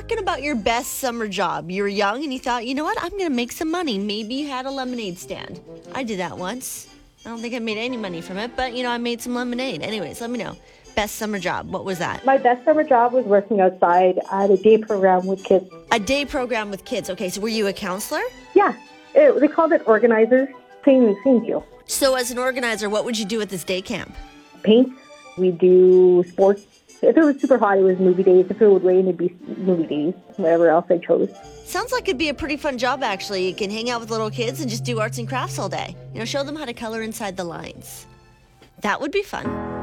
talking about your best summer job. You were young and you thought, you know what, I'm going to make some money. Maybe you had a lemonade stand. I did that once. I don't think I made any money from it, but, I made some lemonade. Anyways, let me know. Best summer job. What was that? My best summer job was working outside at a day program with kids. A day program with kids. Okay, so were you a counselor? Yeah, they called it organizer. Same deal. So as an organizer, what would you do at this day camp? Paint. We do sports. If it was super hot, it was movie days. If it would rain, it'd be movie days. Whatever else I chose. Sounds like it'd be a pretty fun job, actually. You can hang out with little kids and just do arts and crafts all day. Show them how to color inside the lines. That would be fun.